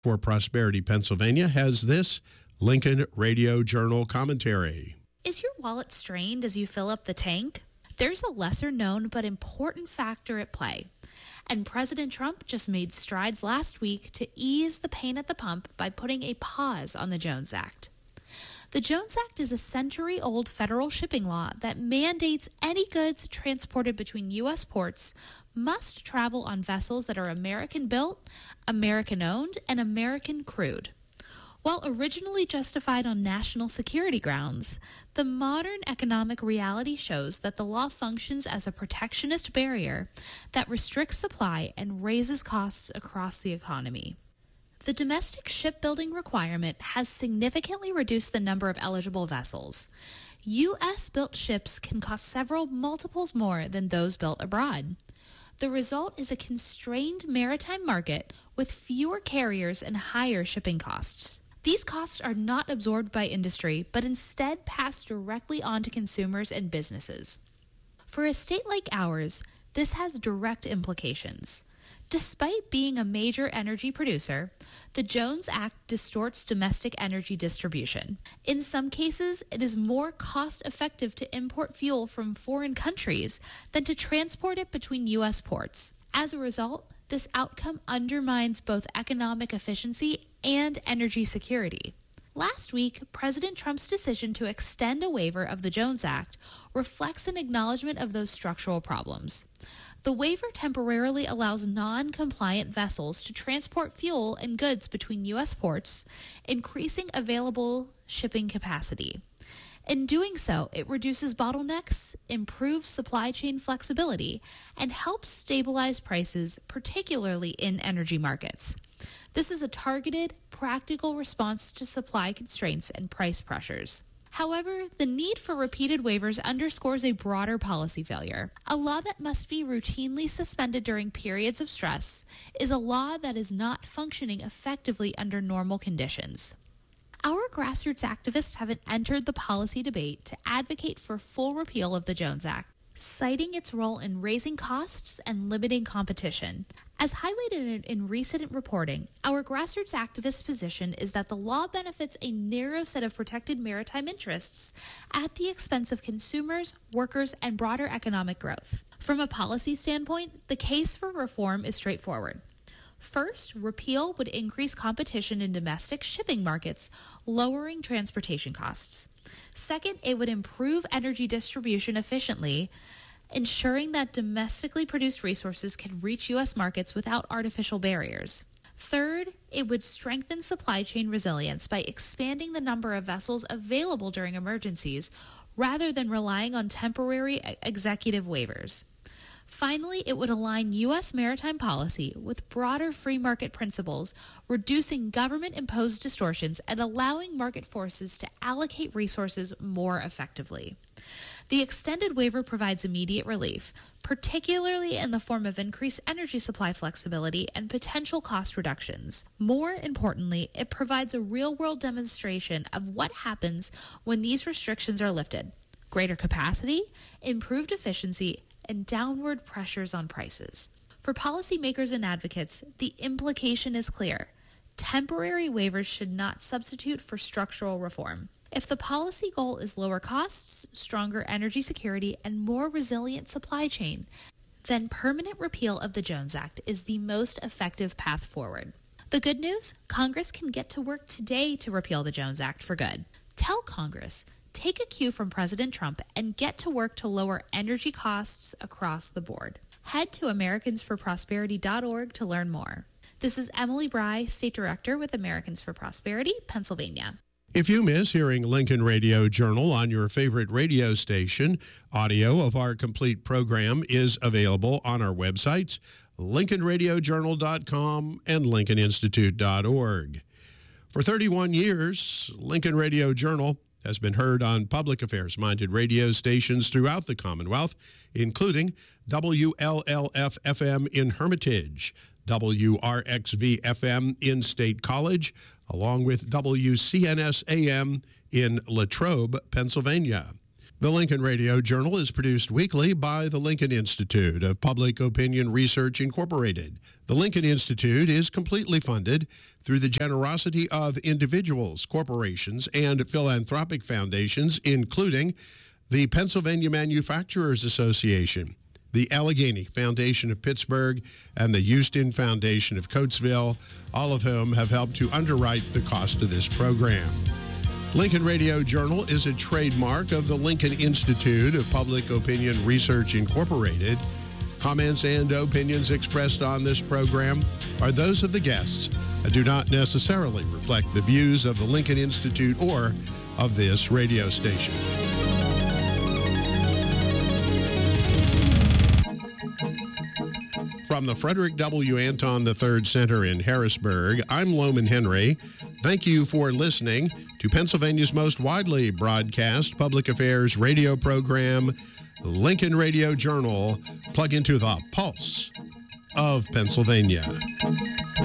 for Prosperity Pennsylvania has this Lincoln Radio Journal commentary. Is your wallet strained as you fill up the tank? There's a lesser known but important factor at play. And President Trump just made strides last week to ease the pain at the pump by putting a pause on the Jones Act. The Jones Act is a century-old federal shipping law that mandates any goods transported between U.S. ports must travel on vessels that are American-built, American-owned, and American-crewed. While originally justified on national security grounds, the modern economic reality shows that the law functions as a protectionist barrier that restricts supply and raises costs across the economy. The domestic shipbuilding requirement has significantly reduced the number of eligible vessels. U.S.-built ships can cost several multiples more than those built abroad. The result is a constrained maritime market with fewer carriers and higher shipping costs. These costs are not absorbed by industry, but instead passed directly on to consumers and businesses. For a state like ours, this has direct implications. Despite being a major energy producer, the Jones Act distorts domestic energy distribution. In some cases, it is more cost-effective to import fuel from foreign countries than to transport it between U.S. ports. As a result, this outcome undermines both economic efficiency and energy security. Last week, President Trump's decision to extend a waiver of the Jones Act reflects an acknowledgement of those structural problems. The waiver temporarily allows non-compliant vessels to transport fuel and goods between U.S. ports, increasing available shipping capacity. In doing so, it reduces bottlenecks, improves supply chain flexibility, and helps stabilize prices, particularly in energy markets. This is a targeted, practical response to supply constraints and price pressures. However, the need for repeated waivers underscores a broader policy failure. A law that must be routinely suspended during periods of stress is a law that is not functioning effectively under normal conditions. Our grassroots activists have entered the policy debate to advocate for full repeal of the Jones Act, citing its role in raising costs and limiting competition. As highlighted in recent reporting, our grassroots activist position is that the law benefits a narrow set of protected maritime interests at the expense of consumers, workers, and broader economic growth. From a policy standpoint, the case for reform is straightforward. First, repeal would increase competition in domestic shipping markets, lowering transportation costs. Second, it would improve energy distribution efficiently, ensuring that domestically produced resources can reach U.S. markets without artificial barriers. Third, it would strengthen supply chain resilience by expanding the number of vessels available during emergencies rather than relying on temporary executive waivers. Finally, it would align U.S. maritime policy with broader free market principles, reducing government-imposed distortions and allowing market forces to allocate resources more effectively. The extended waiver provides immediate relief, particularly in the form of increased energy supply flexibility and potential cost reductions. More importantly, it provides a real-world demonstration of what happens when these restrictions are lifted: greater capacity, improved efficiency, and downward pressures on prices. For policymakers and advocates, the implication is clear. Temporary waivers should not substitute for structural reform. If the policy goal is lower costs, stronger energy security, and more resilient supply chain, then permanent repeal of the Jones Act is the most effective path forward. The good news? Congress can get to work today to repeal the Jones Act for good. Tell Congress, take a cue from President Trump and get to work to lower energy costs across the board. Head to AmericansForProsperity.org to learn more. This is Emily Bry, State Director with Americans for Prosperity, Pennsylvania. If you miss hearing Lincoln Radio Journal on your favorite radio station, audio of our complete program is available on our websites, LincolnRadioJournal.com and LincolnInstitute.org. For 31 years, Lincoln Radio Journal has been heard on public affairs-minded radio stations throughout the Commonwealth, including WLLF-FM in Hermitage, WRXV-FM in State College, along with WCNS-AM in Latrobe, Pennsylvania. The Lincoln Radio Journal is produced weekly by the Lincoln Institute of Public Opinion Research, Incorporated. The Lincoln Institute is completely funded through the generosity of individuals, corporations, and philanthropic foundations, including the Pennsylvania Manufacturers Association, the Allegheny Foundation of Pittsburgh, and the Houston Foundation of Coatesville, all of whom have helped to underwrite the cost of this program. Lincoln Radio Journal is a trademark of the Lincoln Institute of Public Opinion Research, Incorporated. Comments and opinions expressed on this program are those of the guests and do not necessarily reflect the views of the Lincoln Institute or of this radio station. From the Frederick W. Anton III Center in Harrisburg, I'm Loman Henry. Thank you for listening to Pennsylvania's most widely broadcast public affairs radio program, Lincoln Radio Journal. Plug into the pulse of Pennsylvania.